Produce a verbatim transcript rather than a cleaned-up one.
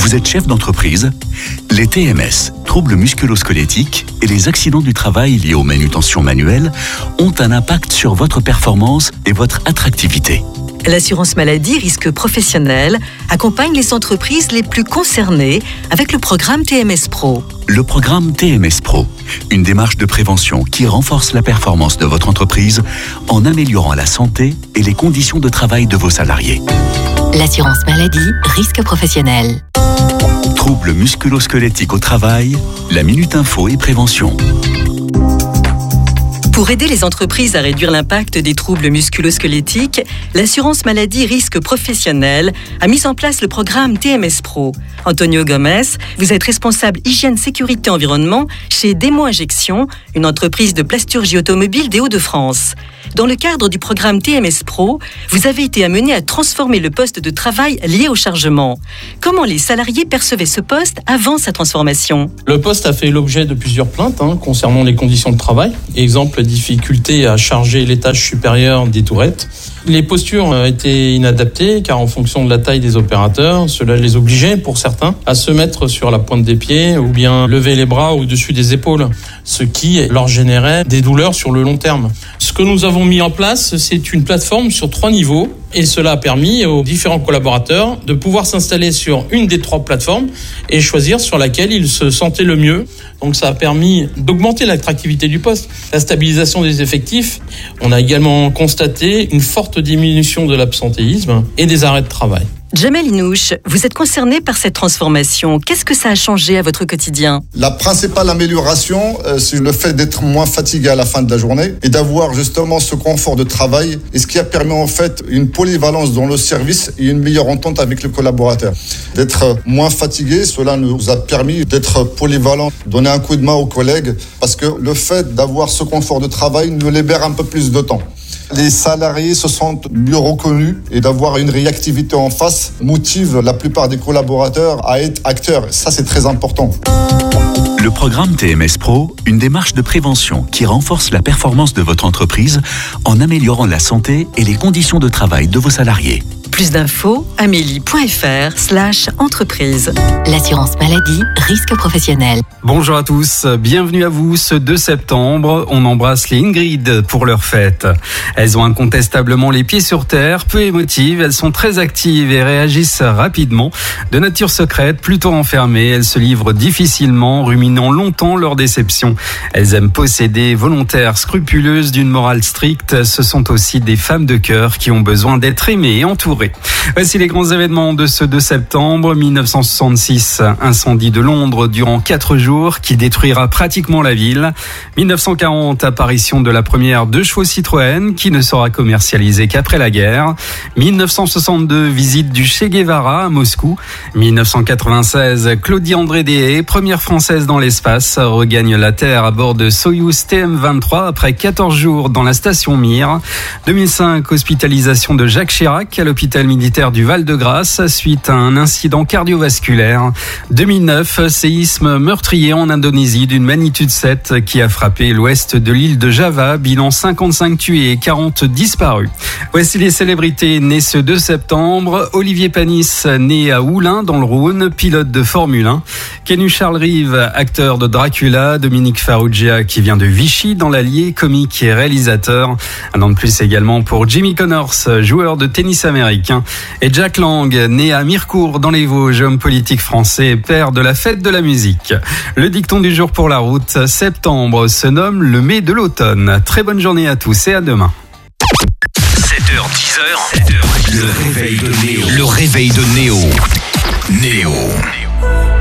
Vous êtes chef d'entreprise? Les T M S, troubles musculo-squelettiques, et les accidents du travail liés aux manutentions manuelles ont un impact sur votre performance et votre attractivité. L'assurance maladie risque professionnel accompagne les entreprises les plus concernées avec le programme T M S Pro. Le programme T M S Pro, une démarche de prévention qui renforce la performance de votre entreprise en améliorant la santé et les conditions de travail de vos salariés. L'assurance maladie, risque professionnel. Troubles musculo-squelettiques au travail, la Minute Info et Prévention. Pour aider les entreprises à réduire l'impact des troubles musculo-squelettiques, l'assurance maladie risque professionnel a mis en place le programme T M S Pro. Antonio Gomez, vous êtes responsable hygiène, sécurité, environnement chez Demo Injection, une entreprise de plasturgie automobile des Hauts-de-France. Dans le cadre du programme T M S Pro, vous avez été amené à transformer le poste de travail lié au chargement. Comment les salariés percevaient ce poste avant sa transformation? Le poste a fait l'objet de plusieurs plaintes hein, concernant les conditions de travail. Exemple, difficulté à charger l'étage supérieur des tourettes. Les postures étaient inadaptées car en fonction de la taille des opérateurs, cela les obligeait pour certains à se mettre sur la pointe des pieds ou bien lever les bras au-dessus des épaules, ce qui leur générait des douleurs sur le long terme. Ce que nous avons mis en place, c'est une plateforme sur trois niveaux et cela a permis aux différents collaborateurs de pouvoir s'installer sur une des trois plateformes et choisir sur laquelle ils se sentaient le mieux. Donc ça a permis d'augmenter l'attractivité du poste, la stabilisation des effectifs. On a également constaté une forte diminution de l'absentéisme et des arrêts de travail. Jamel Inouche, vous êtes concerné par cette transformation. Qu'est-ce que ça a changé à votre quotidien? La principale amélioration, euh, c'est le fait d'être moins fatigué à la fin de la journée et d'avoir justement ce confort de travail, et ce qui a permis en fait une polyvalence dans le service et une meilleure entente avec le collaborateur. D'être moins fatigué, cela nous a permis d'être polyvalent, donner un coup de main aux collègues, parce que le fait d'avoir ce confort de travail nous libère un peu plus de temps. Les salariés se sentent mieux reconnus et d'avoir une réactivité en face motive la plupart des collaborateurs à être acteurs. Ça, c'est très important. Le programme T M S Pro, une démarche de prévention qui renforce la performance de votre entreprise en améliorant la santé et les conditions de travail de vos salariés. Plus d'infos, amélie.fr slash entreprise. L'assurance maladie, risque professionnel. Bonjour à tous, bienvenue à vous. Ce deux septembre, on embrasse les Ingrid pour leur fête. Elles ont incontestablement les pieds sur terre, peu émotives, elles sont très actives et réagissent rapidement. De nature secrète, plutôt enfermées, elles se livrent difficilement, ruminant longtemps leurs déceptions. Elles aiment posséder, volontaires, scrupuleuses, d'une morale stricte. Ce sont aussi des femmes de cœur qui ont besoin d'être aimées et entourées. Voici les grands événements de ce deux septembre. dix-neuf cent soixante-six, incendie de Londres durant quatre jours qui détruira pratiquement la ville. dix-neuf cent quarante, apparition de la première deux chevaux Citroën qui ne sera commercialisée qu'après la guerre. dix-neuf cent soixante-deux, visite du Che Guevara à Moscou. dix-neuf cent quatre-vingt-seize, Claudie André Deshaies, première française dans l'espace, regagne la Terre à bord de Soyouz T M vingt-trois après quatorze jours dans la station Mir. deux mille cinq, hospitalisation de Jacques Chirac à l'hôpital militaire du Val-de-Grâce suite à un incident cardiovasculaire. deux mille neuf, séisme meurtrier en Indonésie d'une magnitude sept qui a frappé l'ouest de l'île de Java, bilan cinquante-cinq tués et quarante disparus. Voici les célébrités nées ce deux septembre. Olivier Panis, né à Oulin dans le Rhône, pilote de Formule un. Kenu Charles Rive, acteur de Dracula. Dominique Farrugia qui vient de Vichy dans l'Allier, comique et réalisateur. Un an de plus également pour Jimmy Connors, joueur de tennis américain. Et Jack Lang, né à Mirecourt dans les Vosges, homme politique français, père de la fête de la musique. Le dicton du jour pour la route, septembre se nomme le mai de l'automne. Très bonne journée à tous et à demain. sept heures dix, le réveil de Néo. Le réveil de Néo. Néo.